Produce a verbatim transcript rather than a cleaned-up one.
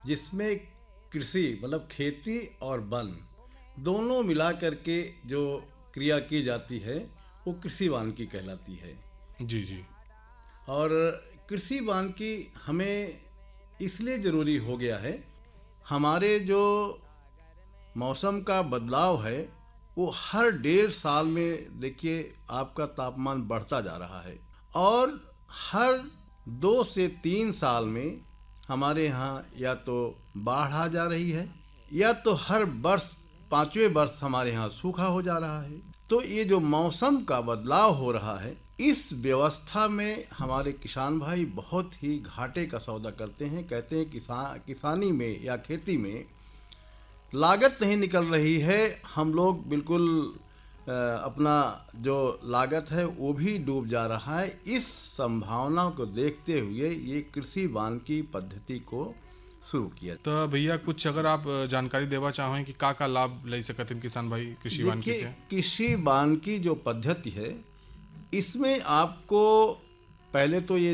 जिसमें कृषि मतलब खेती और वन दोनों मिला करके जो क्रिया की जाती है वो कृषि वानिकी कहलाती है। जी, जी। और कृषि वानिकी हमें इसलिए ज़रूरी हो गया है, हमारे जो मौसम का बदलाव है वो हर डेढ़ साल में देखिए आपका तापमान बढ़ता जा रहा है और हर दो से तीन साल में हमारे यहाँ या तो बाढ़ आ जा रही है या तो हर वर्ष पाँचवें वर्ष हमारे यहाँ सूखा हो जा रहा है। तो ये जो मौसम का बदलाव हो रहा है, इस व्यवस्था में हमारे किसान भाई बहुत ही घाटे का सौदा करते हैं। कहते हैं किसान किसानी में या खेती में लागत नहीं निकल रही है, हम लोग बिल्कुल अ, अपना जो लागत है वो भी डूब जा रहा है। इस संभावना को देखते हुए ये कृषि वानिकी पद्धति को शुरू किया। तो भैया कुछ अगर आप जानकारी देवा चाहें कि का का लाभ ले सकते हैं किसान भाई कृषि वानिकी देखिए, से? कृषि वानिकी जो पद्धति है इसमें आपको पहले तो ये